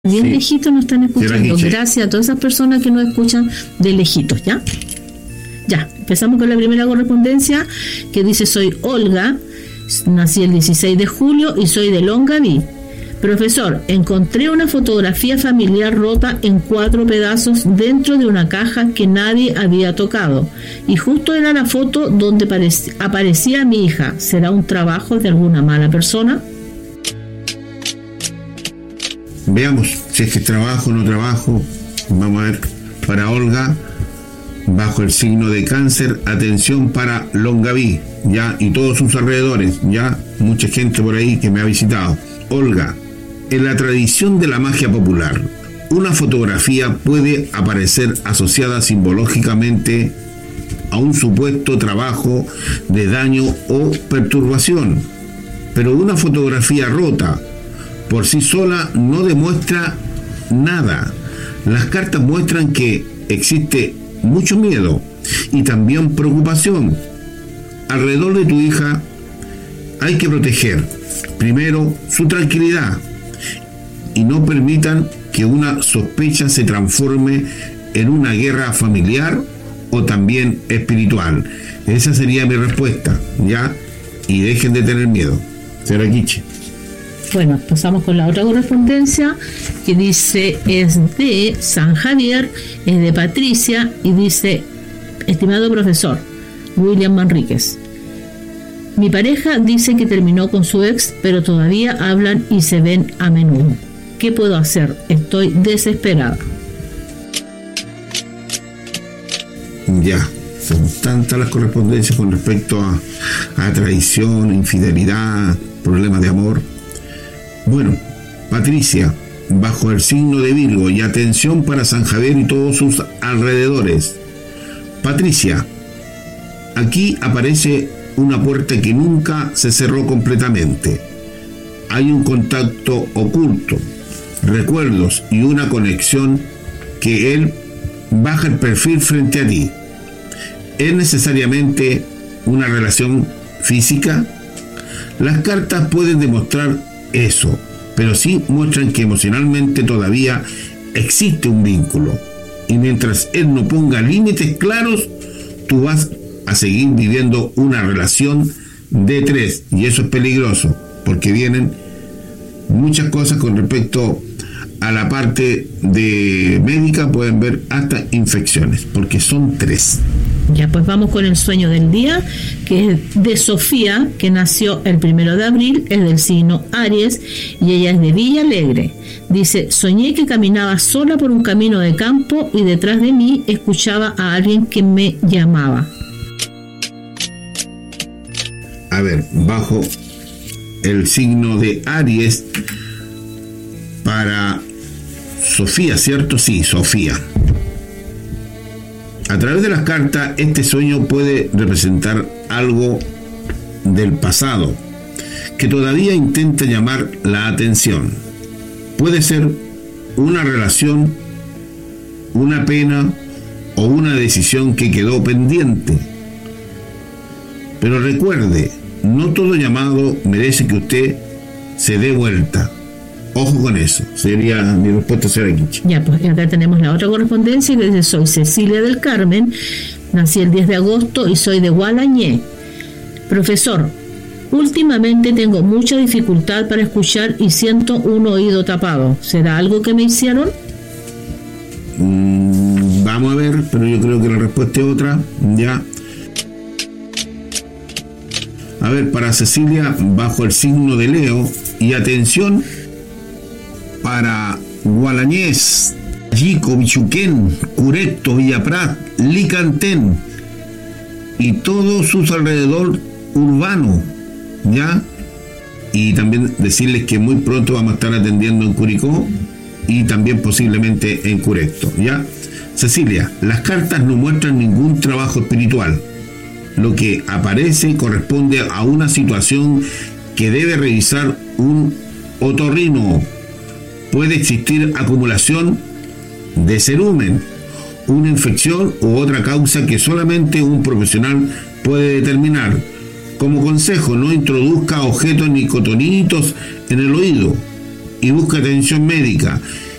Bien Sí. lejitos nos están escuchando. Gracias a todas esas personas que nos escuchan de lejitos, ¿ya? Ya, empezamos con la primera correspondencia que dice: soy Olga, nací el 16 de julio y soy de Longaví. Profesor, encontré una fotografía familiar rota en 4 pedazos dentro de una caja que nadie había tocado. Y justo era la foto donde aparecía mi hija. ¿Será un trabajo de alguna mala persona? Veamos si es que trabajo o no trabajo. Vamos a ver. Para Olga, bajo el signo de Cáncer, atención para Longaví, ya, y todos sus alrededores, ya, mucha gente por ahí que me ha visitado. Olga, en la tradición de la magia popular, una fotografía puede aparecer asociada simbológicamente a un supuesto trabajo de daño o perturbación, pero una fotografía rota por sí sola no demuestra nada. Las cartas muestran que existe mucho miedo y también preocupación. Alrededor de tu hija hay que proteger primero su tranquilidad y no permitan que una sospecha se transforme en una guerra familiar o también espiritual. Esa sería mi respuesta, ¿ya? Y dejen de tener miedo. Señora Quiche. Bueno, pasamos con la otra correspondencia que dice: es de San Javier, es de Patricia y dice: estimado profesor William Manríquez, mi pareja dice que terminó con su ex, pero todavía hablan y se ven a menudo. ¿Qué puedo hacer? Estoy desesperada. Ya, son tantas las correspondencias con respecto a traición, infidelidad, problemas de amor. Bueno, Patricia, bajo el signo de Virgo, y atención para San Javier y todos sus alrededores. Patricia, aquí aparece una puerta que nunca se cerró completamente. Hay un contacto oculto, recuerdos y una conexión que él baja el perfil frente a ti. ¿Es necesariamente una relación física? Las cartas pueden demostrar eso, pero sí muestran que emocionalmente todavía existe un vínculo, y mientras él no ponga límites claros, tú vas a seguir viviendo una relación de 3, y eso es peligroso porque vienen muchas cosas con respecto a la parte de médica, pueden ver hasta infecciones, porque son 3. Ya, pues vamos con el sueño del día, que es de Sofía, que nació el 1 de abril, es del signo Aries y ella es de Villa Alegre. Dice: soñé que caminaba sola por un camino de campo y detrás de mí escuchaba a alguien que me llamaba. A ver, bajo el signo de Aries, para Sofía, ¿cierto? Sí, Sofía. A través de las cartas, este sueño puede representar algo del pasado que todavía intenta llamar la atención. Puede ser una relación, una pena o una decisión que quedó pendiente. Pero recuerde, no todo llamado merece que usted se dé vuelta. Ojo con eso, sería mi respuesta, señora Quiche. Ya, pues acá tenemos la otra correspondencia que dice: soy Cecilia del Carmen, nací el 10 de agosto y soy de Gualañé. Profesor, últimamente tengo mucha dificultad para escuchar y siento un oído tapado. ¿Será algo que me hicieron? Vamos a ver, pero yo creo que la respuesta es otra, ya. A ver, para Cecilia, bajo el signo de Leo, y atención para Gualañés, Yico, Bichuquén, Curecto, Villaprat, Licantén y todo sus alrededor urbano, ¿ya? Y también decirles que muy pronto vamos a estar atendiendo en Curicó y también posiblemente en Curecto, ¿ya? Cecilia, las cartas no muestran ningún trabajo espiritual. Lo que aparece corresponde a una situación que debe revisar un otorrino. Puede existir acumulación de cerumen, una infección u otra causa que solamente un profesional puede determinar. Como consejo, no introduzca objetos ni cotonitos en el oído y busque atención médica.